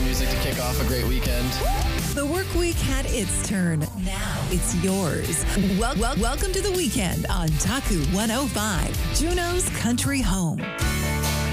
music to kick off a great weekend. The work week had its turn. Now it's yours. Welcome to the weekend on Taku 105, Juneau's country home.